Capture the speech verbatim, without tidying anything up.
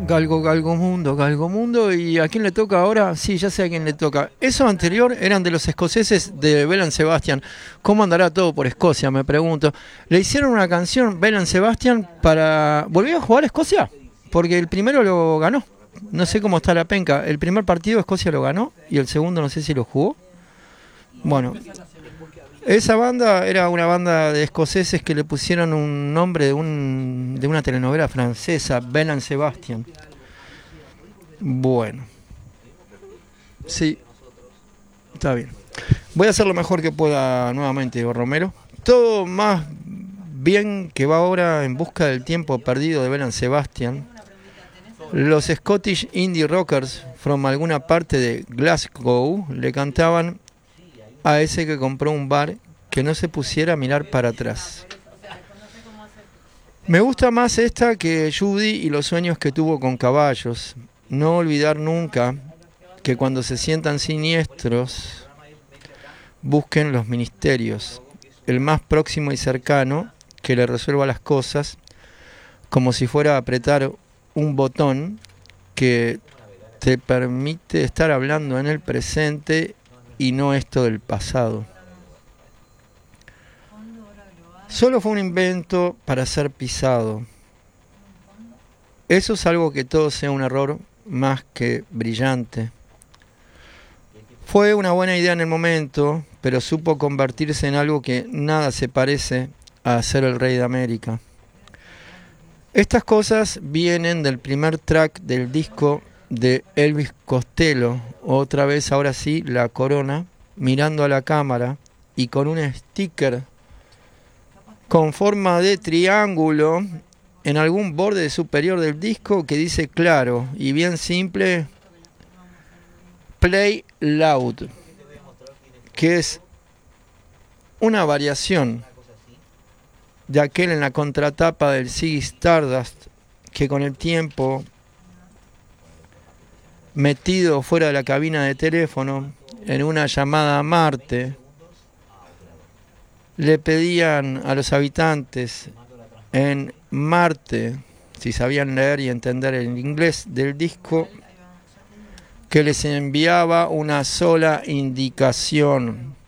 Galgo, Galgo Mundo, Galgo Mundo. ¿Y a quién le toca ahora? Sí, ya sé a quién le toca. Eso anterior eran de los escoceses de Bell and Sebastian. ¿Cómo andará todo por Escocia? Me pregunto. Le hicieron una canción, Bell and Sebastian, para... ¿Volvió a jugar a Escocia? Porque el primero lo ganó. No sé cómo está la penca. El primer partido Escocia lo ganó y el segundo no sé si lo jugó. Bueno, esa banda era una banda de escoceses que le pusieron un nombre de, un, de una telenovela francesa, Bell and Sebastian. Bueno, sí, está bien. Voy a hacer lo mejor que pueda nuevamente, Diego Romero. Todo más bien que va ahora en busca del tiempo perdido de Bell and Sebastian. Los Scottish Indie Rockers, from alguna parte de Glasgow, le cantaban a ese que compró un bar que no se pusiera a mirar para atrás. Me gusta más esta que Judy y los sueños que tuvo con caballos. No olvidar nunca que cuando se sientan siniestros, busquen los ministerios, el más próximo y cercano que le resuelva las cosas, como si fuera a apretar un botón que te permite estar hablando en el presente y no esto del pasado. Solo fue un invento para ser pisado. Eso es algo que todo sea un error más que brillante. Fue una buena idea en el momento, pero supo convertirse en algo que nada se parece a ser el rey de América. Estas cosas vienen del primer track del disco de Elvis Costello, otra vez ahora sí, la corona, mirando a la cámara y con un sticker con forma de triángulo en algún borde superior del disco que dice claro y bien simple, Play Loud, que es una variación de aquel en la contratapa del Ziggy Stardust que con el tiempo, metido fuera de la cabina de teléfono en una llamada a Marte, le pedían a los habitantes en Marte, si sabían leer y entender el inglés del disco, que les enviaba una sola indicación: